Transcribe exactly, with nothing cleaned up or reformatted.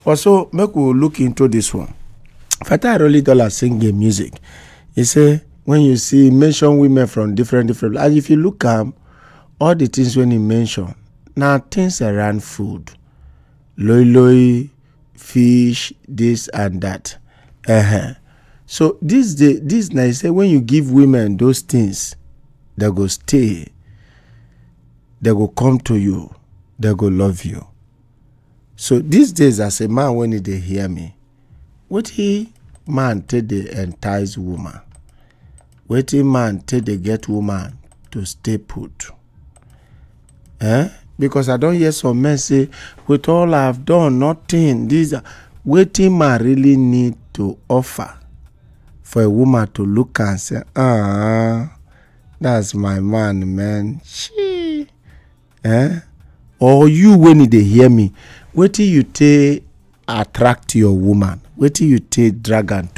Also, make we look into this one. Fatai Rolling sing a music. He say when you see mention women from different different, and if you look at um, all the things when he mention, now things around food, loi loi, fish, this and that. Uh-huh. So this day, this night say when you give women those things, they go stay, they go come to you, they go love you. So these days, as a man, when they hear me, what he man take the entice woman, what he man take the get woman to stay put. Eh? Because I don't hear some men say, with all I've done, nothing. These are what he man really need to offer for a woman to look and say, ah, that's my man, man. She, eh? Or you when they hear me, what do you take attract your woman? What do you take drag and